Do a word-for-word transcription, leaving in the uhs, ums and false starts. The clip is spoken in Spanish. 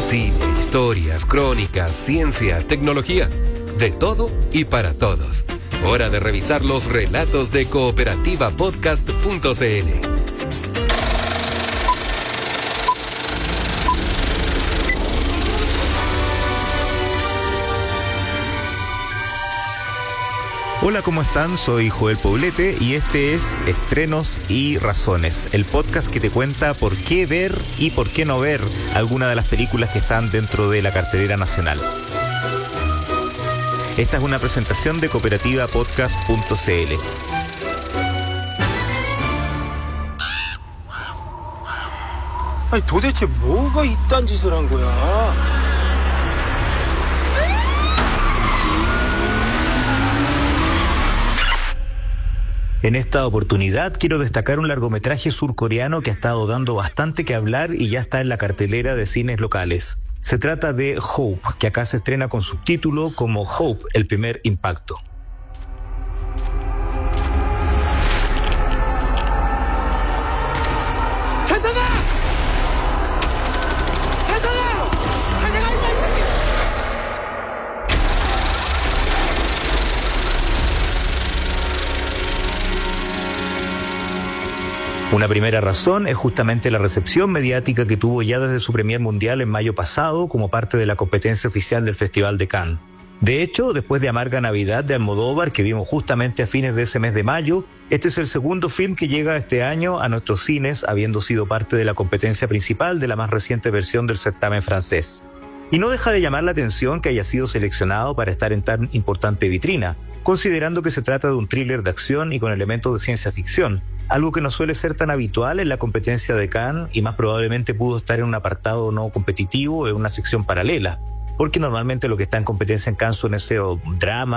cine, historias, crónicas, ciencia, tecnología. De todo y para todos. Hora de revisar los relatos de cooperativa podcast punto c l. Hola, ¿cómo están? Soy Joel Poblete y este es Estrenos y Razones, el podcast que te cuenta por qué ver y por qué no ver alguna de las películas que están dentro de la cartelera nacional. Esta es una presentación de cooperativa podcast punto c l. 아니 도대체 뭐가 이딴 짓을 한 거야? En esta oportunidad quiero destacar un largometraje surcoreano que ha estado dando bastante que hablar y ya está en la cartelera de cines locales. Se trata de Hope, que acá se estrena con subtítulo como Hope, el primer impacto. Una primera razón es justamente la recepción mediática que tuvo ya desde su premier mundial en mayo pasado como parte de la competencia oficial del Festival de Cannes. De hecho, después de Amarga Navidad de Almodóvar, que vimos justamente a fines de ese mes de mayo, este es el segundo film que llega este año a nuestros cines, habiendo sido parte de la competencia principal de la más reciente versión del certamen francés. Y no deja de llamar la atención que haya sido seleccionado para estar en tan importante vitrina, considerando que se trata de un thriller de acción y con elementos de ciencia ficción, algo que no suele ser tan habitual en la competencia de Cannes y más probablemente pudo estar en un apartado no competitivo o en una sección paralela, porque normalmente lo que está en competencia en Cannes son ese drama